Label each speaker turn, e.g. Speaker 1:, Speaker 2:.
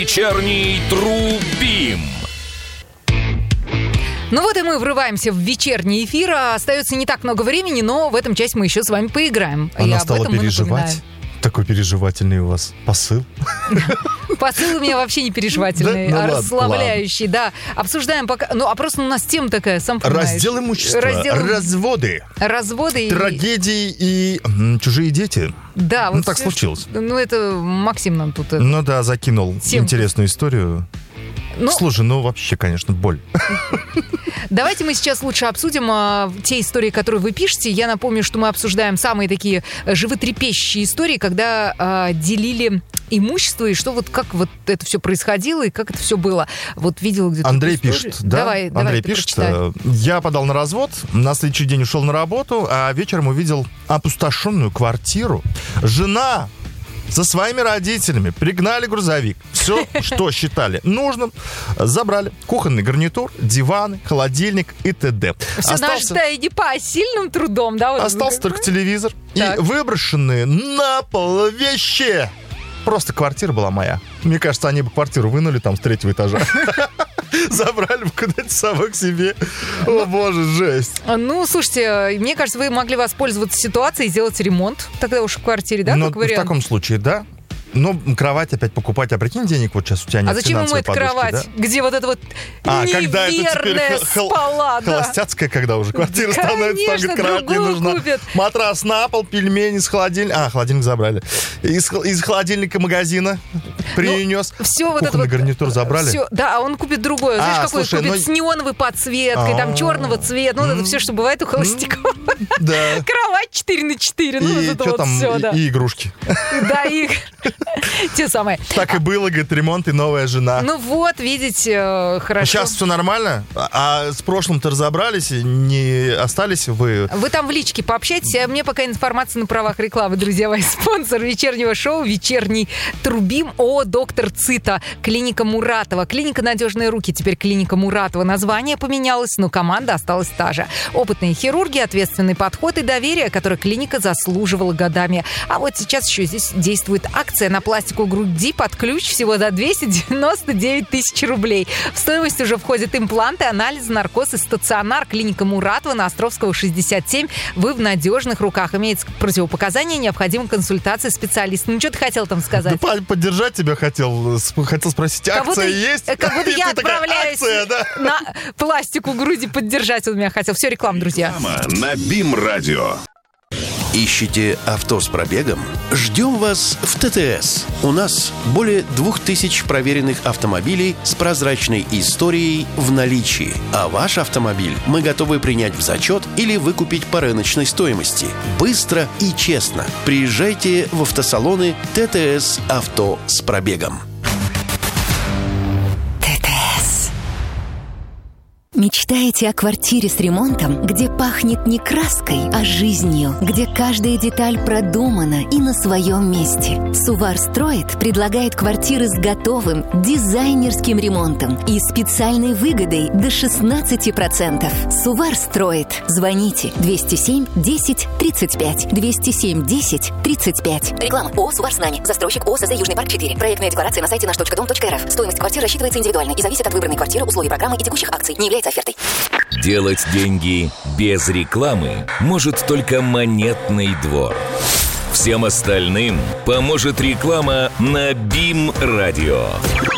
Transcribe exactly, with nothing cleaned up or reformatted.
Speaker 1: Вечерний Трубим.
Speaker 2: Ну вот и мы врываемся в вечерний эфир. Остается не так много времени, но в этом часть мы еще с вами поиграем.
Speaker 3: Она стала переживать. Такой переживательный у вас посыл.
Speaker 2: Посыл у меня вообще не переживательный,
Speaker 3: да? ну,
Speaker 2: а
Speaker 3: ладно,
Speaker 2: расслабляющий.
Speaker 3: ладно.
Speaker 2: Да, обсуждаем пока... Ну, а просто у нас тема такая, сам понимаешь.
Speaker 3: Раздел имущества, Раздел... разводы.
Speaker 2: Разводы.
Speaker 3: Трагедии и... и чужие дети.
Speaker 2: Да.
Speaker 3: Ну,
Speaker 2: вот
Speaker 3: так
Speaker 2: все,
Speaker 3: случилось.
Speaker 2: Что... Ну, это Максим нам тут...
Speaker 3: Ну да, закинул тем... интересную историю. Ну... Слушай, ну вообще, конечно, боль.
Speaker 2: Давайте мы сейчас лучше обсудим а, те истории, которые вы пишете. Я напомню, что мы обсуждаем самые такие животрепещущие истории, когда а, делили имущество, и что вот как вот это все происходило, и как это все было. Вот видел где-то...
Speaker 3: Андрей пишет, да?
Speaker 2: Давай,
Speaker 3: Андрей
Speaker 2: давай,
Speaker 3: пишет,
Speaker 2: прочитай.
Speaker 3: Я подал на развод, на следующий день ушел на работу, а вечером увидел опустошенную квартиру. Жена... со своими родителями пригнали грузовик. Все, что считали нужным, забрали. Кухонный гарнитур, диваны, холодильник и т.д.
Speaker 2: Все остался... наш, да, и не по сильным трудом, да? Вот
Speaker 3: остался
Speaker 2: это...
Speaker 3: только телевизор.
Speaker 2: Так.
Speaker 3: И выброшенные на пол вещи. Просто квартира была моя. Мне кажется, они бы квартиру вынули там с третьего этажа. Забрали бы куда-то самого к себе. О, боже, жесть.
Speaker 2: Ну, слушайте, мне кажется, вы могли воспользоваться ситуацией и сделать ремонт тогда уж в квартире, да,
Speaker 3: ну,
Speaker 2: как вариант?
Speaker 3: В таком случае, да. Ну, кровать опять покупать, а прикинь, денег вот сейчас у тебя нет.
Speaker 2: А зачем ему эта
Speaker 3: подушки,
Speaker 2: кровать,
Speaker 3: да?
Speaker 2: где вот это вот
Speaker 3: а,
Speaker 2: неверная
Speaker 3: хол-
Speaker 2: спала, да?
Speaker 3: Холостяцкая, когда уже квартира становится, там говорит, кровать не нужна. Купят. Матрас на пол, пельмени с холодильника. А, холодильник забрали. Из, из холодильника магазина принес.
Speaker 2: Ну, все вот это
Speaker 3: Кухонный
Speaker 2: вот,
Speaker 3: гарнитур забрали.
Speaker 2: Все, да, а он купит другое. Знаешь, а, какой
Speaker 3: слушай,
Speaker 2: купит
Speaker 3: ну...
Speaker 2: с неоновой подсветкой, там черного цвета. Ну, это все, что бывает у холостяков.
Speaker 3: Да.
Speaker 2: Кровать четыре на четыре. Ну, вот это вот все, да.
Speaker 3: И игрушки.
Speaker 2: Да, и те самые.
Speaker 3: Так и было, говорит, ремонт и новая жена.
Speaker 2: Ну вот, видите, хорошо.
Speaker 3: Сейчас все нормально? А с прошлым-то разобрались? Не остались вы?
Speaker 2: Вы там в личке пообщайтесь, а мне пока информация на правах рекламы, друзья мои. Спонсор вечернего шоу «Вечерний Трубим» ООО «Доктор Цита», клиника Муратова. Клиника «Надежные руки», теперь клиника Муратова. Название поменялось, но команда осталась та же. Опытные хирурги, ответственный подход и доверие, которое клиника заслуживала годами. А вот сейчас еще здесь действует акция на пластику груди под ключ всего за двести девяносто девять тысяч рублей. В стоимость уже входят импланты, анализы, наркоз и стационар. Клиника Муратова на Островского, шестьдесят семь. Вы в надежных руках. Имеется противопоказания, необходима консультация специалиста. Ну, что ты хотел там сказать?
Speaker 3: Да, поддержать тебя хотел. Хотел спросить, акция
Speaker 2: будто,
Speaker 3: есть?
Speaker 2: Как будто я отправляюсь
Speaker 3: акция, да?
Speaker 2: на пластику груди поддержать. Он меня хотел. Все, реклама, друзья.
Speaker 1: На БИМ-радио.
Speaker 4: Ищете авто с пробегом? Ждем вас в ТТС. У нас более двух тысяч проверенных автомобилей с прозрачной историей в наличии. А ваш автомобиль мы готовы принять в зачет или выкупить по рыночной стоимости. Быстро и честно. Приезжайте в автосалоны ТТС «Авто с пробегом».
Speaker 5: Мечтаете о квартире с ремонтом, где пахнет не краской, а жизнью, где каждая деталь продумана и на своем месте? Сувар Строит предлагает квартиры с готовым дизайнерским ремонтом и специальной выгодой до шестнадцать процентов. Сувар Строит. Звоните двести семь десять тридцать пять. двести семь десять тридцать пять.
Speaker 6: Реклама. ООО «Сувар с нами». Застройщик ООО «СЗ Южный парк четыре». Проектная декларация на сайте наш точка дом точка эр эф. Стоимость квартиры рассчитывается индивидуально и зависит от выбранной квартиры, условий программы и текущих акций. Не является офертой.
Speaker 1: Делать деньги без рекламы может только монетный двор. Всем остальным поможет реклама на БИМ-радио.